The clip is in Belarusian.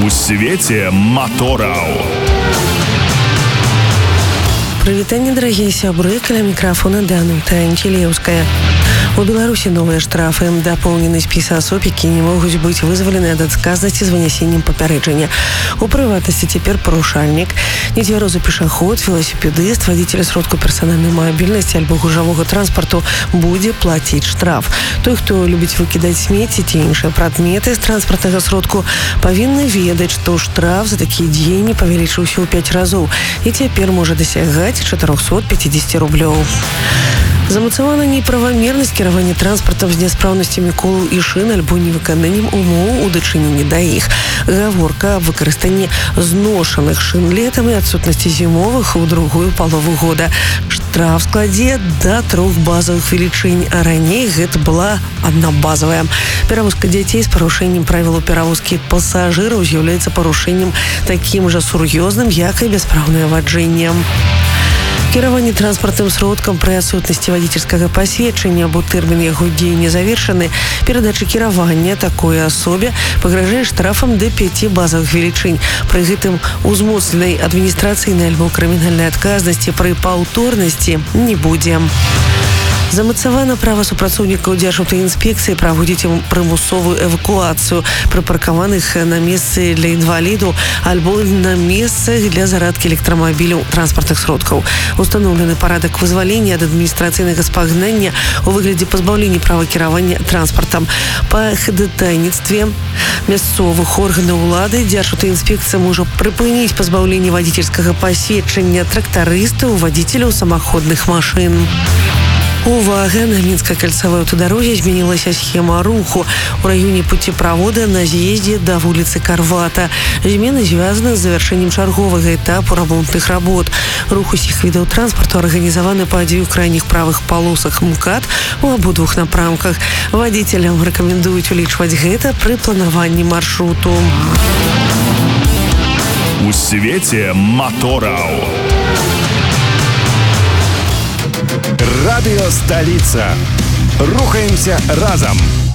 У свете мотораў. Прывітанне, дарагія сябры, каля мікрафона Данута Анчелеўская. У Беларусі новыя штрафы. Дапоўнены спіс асоб, які не могуць быць вызвалены ад адказнасці з вынясеннем папярэджання. У прыватнасці цяпер парушальнік, нецвярозы пешаход, веласіпедыст, вадзіцель сродку персанальнай мабільнасці альбо гужавога транспарту будзе плаціць штраф. Той, хто любіць выкідаць смецці ці іншыя прадметы з транспартнага сродку, павінны ведаць, што штраф за такія дзеянні павялічыўся ў 5 разоў і цяпер можа дасягаць 450 рублёў. Замацавана неправамернасць кіравання транспартам з няспраўнасцямі колаў і шын альбо невыкананнем умоў у дачыненні да іх. Гаворка аб выкарыстанні зношаных шын летам і адсутнасці зімовых у другую палову года. Штраф складзе да 3 базавых велічынь, а раней гэта была адна базавая. Перавозка дзяцей з парушэннем правілаў перавозкі пасажыраў з'яўляецца парушэннем такім жа сур'ёзным, як і бяспраўнае ваджэнне. Кіраванне транспартным сродкам пры адсутнасці вадзіцельскага пасведчання або тэрмін яго дзеяння завершаны, перадача кіравання такой асобе пагражае штрафам да 5 базавых велічынь. Пры гэтым узмоцненай адміністрацыйнай альбо крымінальнай адказнасці пры паўторнасці не будзе. Замацавана права супрацоўнікаў Дзяржаўтаінспекцыі праводзіць прымусовую эвакуацыю прыпаркаваных на месцы для інвалідаў альбо на месцах для зарадкі электрамабіляў транспартных сродкаў. Устаноўлены парадак вызвалення ад адміністрацыйнага спагнання у выглядзе пазбаўлення права кіравання транспартам. Па хадатайніцтве мясцовых органаў улады Дзяржаўтаінспекцыя можа прыпыніць пазбаўленне вадзіцельскага пасведчання трактарыстаў, вадзіцеляў самаходных машын. Увага! На Мінскай кальцавой аўтадарозе змянілася схема руху у раёне пуцеправода на з'ездзе да вуліцы Карвата. Змена звязана з завяршэннем чарговага этапу рамонтных работ. Рух усіх відаў транспарту арганізаваны па 2 крайніх правых палосах МКАД у абодвух напрамках. Вадзіцелям рэкамендуюць улічваць гэта пры планаванні маршруту. У свете мотораў. Радио «Столица». Рухаемся разом.